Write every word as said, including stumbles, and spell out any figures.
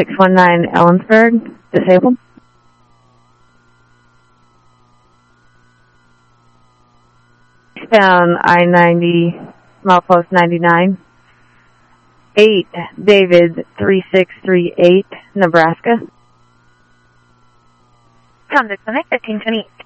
six one nine Ellensburg, disabled. Eastbound I ninety, milepost ninety-nine. eight, David three six three eight, Nebraska. Conduct Connect, fifteen twenty-eight.